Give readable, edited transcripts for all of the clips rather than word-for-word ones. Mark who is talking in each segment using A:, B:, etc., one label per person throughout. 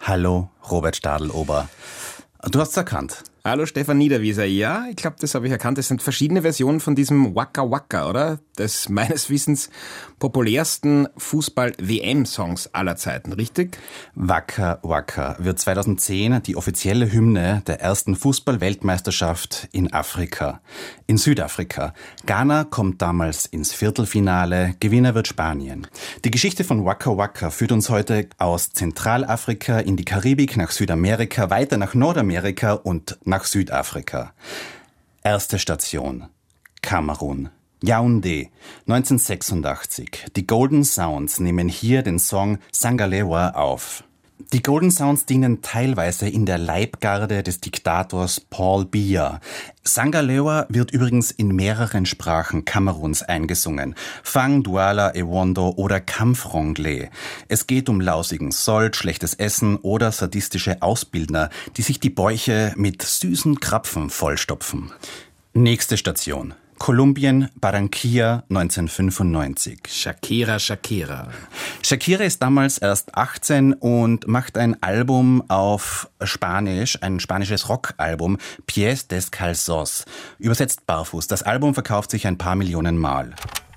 A: Hallo, Robert Stadlober. Du hast es erkannt.
B: Hallo, Stefan Niederwieser. Ja, ich glaube, das habe ich erkannt. Es sind verschiedene Versionen von diesem Waka Waka, oder? Des meines Wissens populärsten Fußball-WM-Songs aller Zeiten, richtig?
A: Waka Waka wird 2010 die offizielle Hymne der ersten Fußball-Weltmeisterschaft in Afrika, in Südafrika. Ghana kommt damals ins Viertelfinale, Gewinner wird Spanien. Die Geschichte von Waka Waka führt uns heute aus Zentralafrika in die Karibik, nach Südamerika, weiter nach Nordamerika und nach Südafrika. Erste Station: Kamerun. Yaoundé, 1986. Die Golden Sounds nehmen hier den Song Sangalewa auf. Die Golden Sounds dienen teilweise in der Leibgarde des Diktators Paul Biya. Sangalewa wird übrigens in mehreren Sprachen Kameruns eingesungen. Fang, Douala, Ewondo oder Kampfrongle. Es geht um lausigen Sold, schlechtes Essen oder sadistische Ausbildner, die sich die Bäuche mit süßen Krapfen vollstopfen. Nächste Station: Kolumbien, Barranquilla, 1995.
B: Shakira.
A: Shakira ist damals erst 18 und macht ein Album auf Spanisch, ein spanisches Rockalbum, Pies Descalzos, übersetzt barfuß. Das Album verkauft sich ein paar Millionen Mal.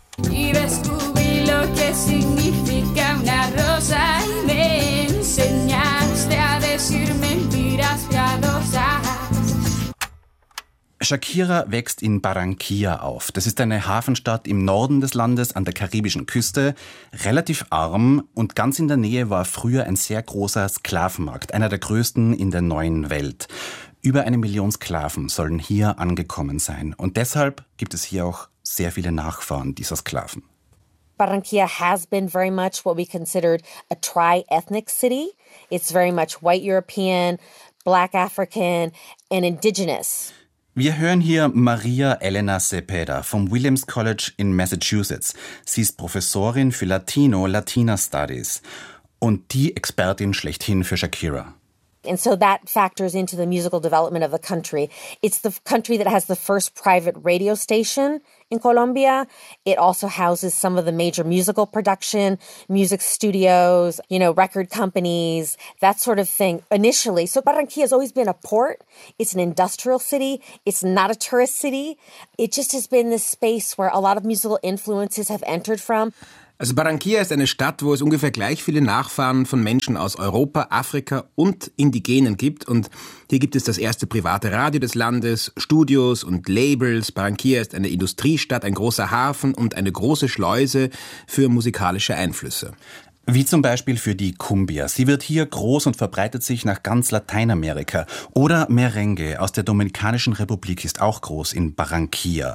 A: Shakira wächst in Barranquilla auf. Das ist eine Hafenstadt im Norden des Landes an der karibischen Küste, relativ arm, und ganz in der Nähe war früher ein sehr großer Sklavenmarkt, einer der größten in der neuen Welt. Über 1 Million Sklaven sollen hier angekommen sein, und deshalb gibt es hier auch sehr viele Nachfahren dieser Sklaven.
C: Barranquilla has been very much what we considered a tri-ethnic city. It's very much white European, black African and indigenous.
A: Wir hören hier Maria Elena Cepeda vom Williams College in Massachusetts. Sie ist Professorin für Latina Studies und die Expertin schlechthin für Shakira.
C: And so that factors into the musical development of the country. It's the country that has the first private radio station in Colombia. It also houses some of the major musical production, music studios, record companies, that sort of thing initially. So Barranquilla has always been a port. It's an industrial city. It's not a tourist city. It just has been this space where a lot of musical influences have entered from.
B: Also Barranquilla ist eine Stadt, wo es ungefähr gleich viele Nachfahren von Menschen aus Europa, Afrika und Indigenen gibt. Und hier gibt es das erste private Radio des Landes, Studios und Labels. Barranquilla ist eine Industriestadt, ein großer Hafen und eine große Schleuse für musikalische Einflüsse.
A: Wie zum Beispiel für die Cumbia. Sie wird hier groß und verbreitet sich nach ganz Lateinamerika. Oder Merengue aus der Dominikanischen Republik ist auch groß in Barranquilla.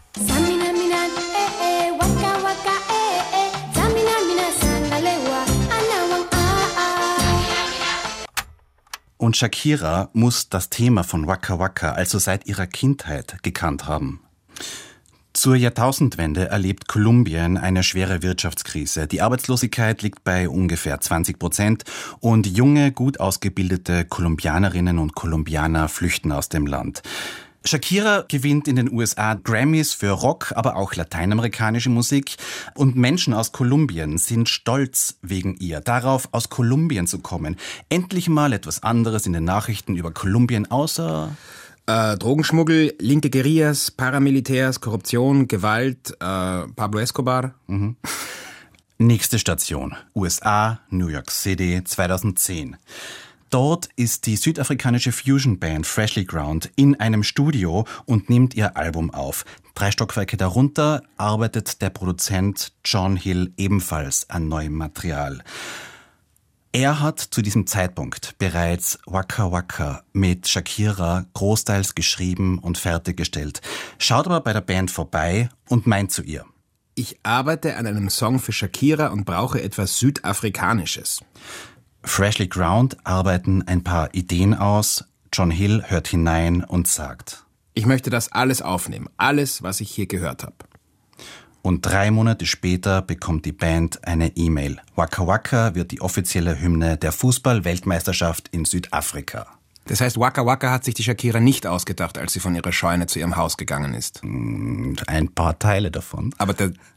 A: Und Shakira muss das Thema von Waka Waka also seit ihrer Kindheit gekannt haben. Zur Jahrtausendwende erlebt Kolumbien eine schwere Wirtschaftskrise. Die Arbeitslosigkeit liegt bei ungefähr 20% und junge, gut ausgebildete Kolumbianerinnen und Kolumbianer flüchten aus dem Land. Shakira gewinnt in den USA Grammys für Rock, aber auch lateinamerikanische Musik. Und Menschen aus Kolumbien sind stolz wegen ihr, darauf aus Kolumbien zu kommen. Endlich mal etwas anderes in den Nachrichten über Kolumbien, außer
B: Drogenschmuggel, linke Guerillas, Paramilitärs, Korruption, Gewalt, Pablo Escobar.
A: Nächste Station: USA, New York City, 2010. Dort ist die südafrikanische Fusion-Band Freshly Ground in einem Studio und nimmt ihr Album auf. 3 Stockwerke darunter arbeitet der Produzent John Hill ebenfalls an neuem Material. Er hat zu diesem Zeitpunkt bereits Waka Waka mit Shakira großteils geschrieben und fertiggestellt, schaut aber bei der Band vorbei und meint zu ihr:
B: Ich arbeite an einem Song für Shakira und brauche etwas Südafrikanisches.
A: Freshly Ground arbeiten ein paar Ideen aus. John Hill hört hinein und sagt:
B: Ich möchte das alles aufnehmen. Alles, was ich hier gehört habe.
A: Und 3 Monate später bekommt die Band eine E-Mail. Waka Waka wird die offizielle Hymne der Fußball-Weltmeisterschaft in Südafrika.
B: Das heißt, Waka Waka hat sich die Shakira nicht ausgedacht, als sie von ihrer Scheune zu ihrem Haus gegangen ist.
A: Ein paar Teile davon.
B: Aber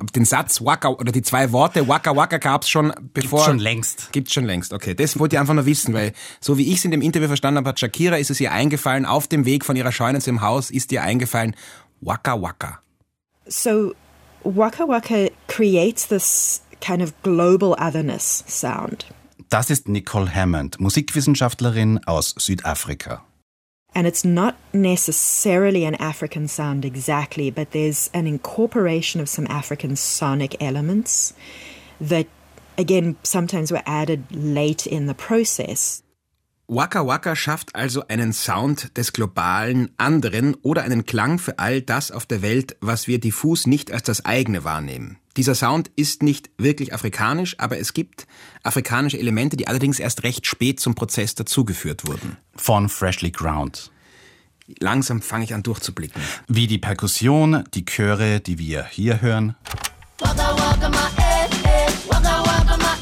B: den Satz Waka oder die 2 Worte Waka Waka gab's schon bevor...
A: Gibt's schon längst.
B: Gibt's schon längst, okay. Das wollte ich einfach nur wissen, weil so wie ich es in dem Interview verstanden habe, hat Shakira, ist es ihr eingefallen, auf dem Weg von ihrer Scheune zum Haus ist ihr eingefallen Waka Waka.
D: So Waka Waka creates this kind of global otherness sound.
A: Das ist Nicole Hammond, Musikwissenschaftlerin aus Südafrika.
D: And it's not necessarily an African sound exactly, but there's an incorporation of some African sonic elements that, again, sometimes were added late in the process.
B: Waka Waka schafft also einen Sound des globalen anderen oder einen Klang für all das auf der Welt, was wir diffus nicht als das eigene wahrnehmen. Dieser Sound ist nicht wirklich afrikanisch, aber es gibt afrikanische Elemente, die allerdings erst recht spät zum Prozess dazugeführt wurden.
A: Von Freshly Ground.
B: Langsam fange ich an durchzublicken.
A: Wie die Perkussion, die Chöre, die wir hier hören.
E: Waka waka ma waka waka ma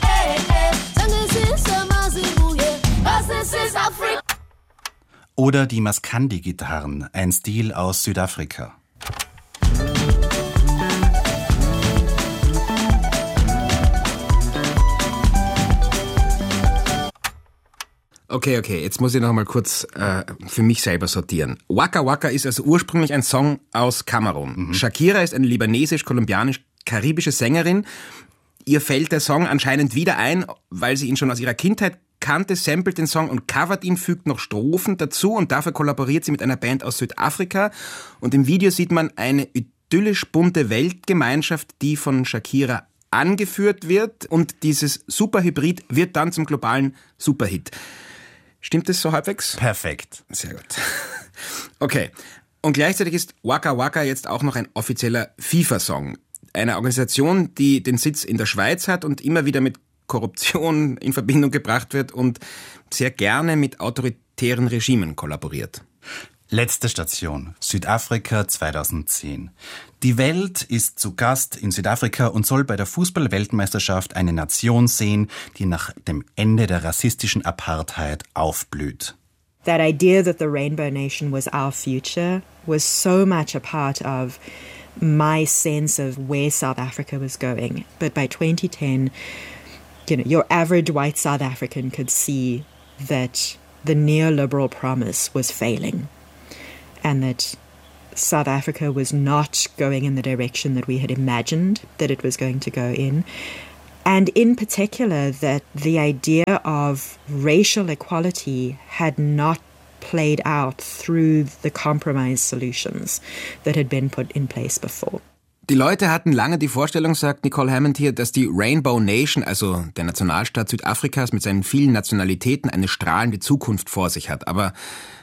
E: this is Africa.
A: Oder die Maskandi-Gitarren, ein Stil aus Südafrika.
B: Okay, jetzt muss ich noch mal kurz für mich selber sortieren. Waka Waka ist also ursprünglich ein Song aus Kamerun. Shakira ist eine libanesisch-kolumbianisch-karibische Sängerin. Ihr fällt der Song anscheinend wieder ein, weil sie ihn schon aus ihrer Kindheit kannte, samplet den Song und covert ihn, fügt noch Strophen dazu und dafür kollaboriert sie mit einer Band aus Südafrika. Und im Video sieht man eine idyllisch bunte Weltgemeinschaft, die von Shakira angeführt wird und dieses Superhybrid wird dann zum globalen Superhit. Stimmt das so halbwegs?
A: Perfekt.
B: Sehr gut. Okay. Und gleichzeitig ist Waka Waka jetzt auch noch ein offizieller FIFA-Song. Eine Organisation, die den Sitz in der Schweiz hat und immer wieder mit Korruption in Verbindung gebracht wird und sehr gerne mit autoritären Regimen kollaboriert.
A: Letzte Station, Südafrika 2010. Die Welt ist zu Gast in Südafrika und soll bei der Fußball-Weltmeisterschaft eine Nation sehen, die nach dem Ende der rassistischen Apartheid aufblüht.
D: That idea that the Rainbow Nation was our future was so much a part of my sense of where South Africa was going. But by 2010, your average white South African could see that the neoliberal promise was failing and that South Africa was not going in the direction that we had imagined that it was going to go in. And in particular, that the idea of racial equality had not played out through the compromise solutions that had been put in place before.
B: Die Leute hatten lange die Vorstellung, sagt Nicole Hammond hier, dass die Rainbow Nation, also der Nationalstaat Südafrikas mit seinen vielen Nationalitäten, eine strahlende Zukunft vor sich hat. Aber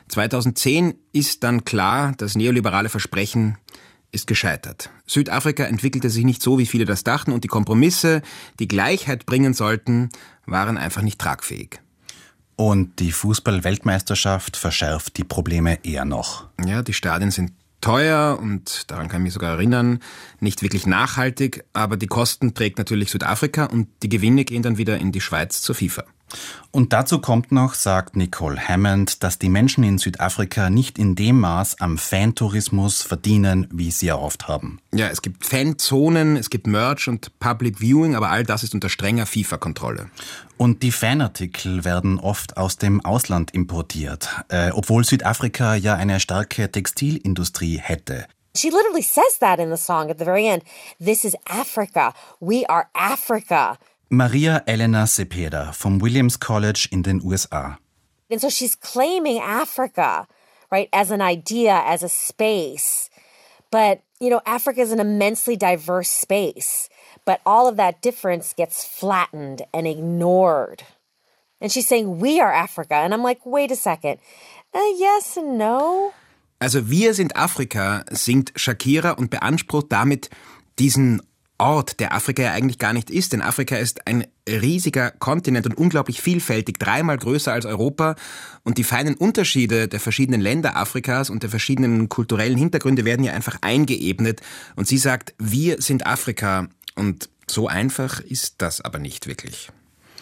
B: 2010 ist dann klar, das neoliberale Versprechen ist gescheitert. Südafrika entwickelte sich nicht so, wie viele das dachten, und die Kompromisse, die Gleichheit bringen sollten, waren einfach nicht tragfähig.
A: Und die Fußball-Weltmeisterschaft verschärft die Probleme eher noch.
B: Ja, die Stadien sind teuer und, daran kann ich mich sogar erinnern, nicht wirklich nachhaltig, aber die Kosten trägt natürlich Südafrika und die Gewinne gehen dann wieder in die Schweiz zur FIFA.
A: Und dazu kommt noch, sagt Nicole Hammond, dass die Menschen in Südafrika nicht in dem Maß am Fantourismus verdienen, wie sie erhofft haben.
B: Ja, es gibt Fanzonen, es gibt Merch und Public Viewing, aber all das ist unter strenger FIFA-Kontrolle.
A: Und die Fanartikel werden oft aus dem Ausland importiert, obwohl Südafrika ja eine starke Textilindustrie hätte.
C: She literally says that in the song at the very end. This is Africa. We are Africa.
A: Maria Elena Cepeda vom Williams College in den USA.
C: And so she's claiming Africa, right, as an idea, as a space. But, Africa is an immensely diverse space. But all of that difference gets flattened and ignored. And she's saying, we are Africa. And I'm like, wait a second. Yes and no.
B: Also wir sind Afrika, singt Shakira und beansprucht damit diesen Ort, der Afrika ja eigentlich gar nicht ist, denn Afrika ist ein riesiger Kontinent und unglaublich vielfältig, 3-mal größer als Europa, und die feinen Unterschiede der verschiedenen Länder Afrikas und der verschiedenen kulturellen Hintergründe werden ja einfach eingeebnet, und sie sagt, wir sind Afrika, und so einfach ist das aber nicht wirklich.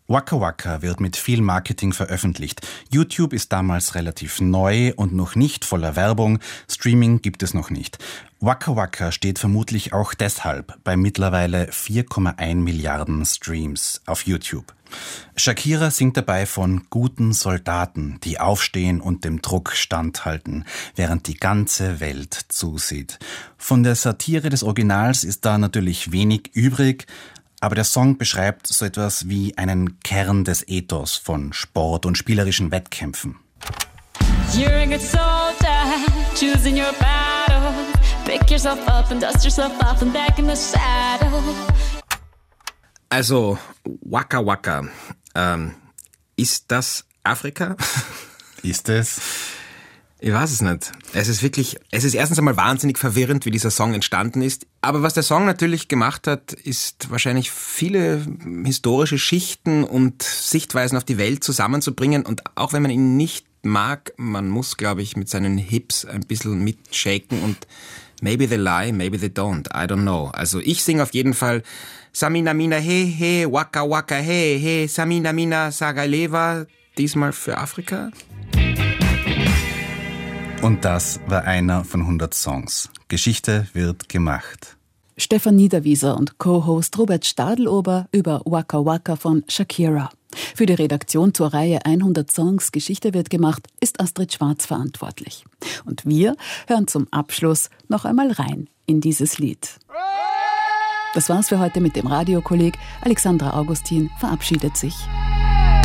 A: Waka Waka wird mit viel Marketing veröffentlicht. YouTube ist damals relativ neu und noch nicht voller Werbung. Streaming gibt es noch nicht. Waka Waka steht vermutlich auch deshalb bei mittlerweile 4,1 Milliarden Streams auf YouTube. Shakira singt dabei von guten Soldaten, die aufstehen und dem Druck standhalten, während die ganze Welt zusieht. Von der Satire des Originals ist da natürlich wenig übrig, aber der Song beschreibt so etwas wie einen Kern des Ethos von Sport und spielerischen Wettkämpfen.
F: You're a good soldier, choosing your battle. Pick yourself up and dust yourself off and back in the saddle.
B: Also, Waka Waka, ist das Afrika?
A: Ist es?
B: Ich weiß es nicht. Es ist erstens einmal wahnsinnig verwirrend, wie dieser Song entstanden ist. Aber was der Song natürlich gemacht hat, ist wahrscheinlich viele historische Schichten und Sichtweisen auf die Welt zusammenzubringen. Und auch wenn man ihn nicht mag, man muss, glaube ich, mit seinen Hips ein bisschen mitshaken und maybe they lie, maybe they don't, I don't know. Also ich singe auf jeden Fall Samina Mina He He, Waka Waka He He, Samina Mina Sagaleva, diesmal für Afrika.
A: Und das war einer von 100 Songs. Geschichte wird gemacht.
G: Stefan Niederwieser und Co-Host Robert Stadelober über Waka Waka von Shakira. Für die Redaktion zur Reihe 100 Songs Geschichte wird gemacht, ist Astrid Schwarz verantwortlich. Und wir hören zum Abschluss noch einmal rein in dieses Lied. Das war's für heute mit dem Radiokolleg. Alexandra Augustin verabschiedet sich.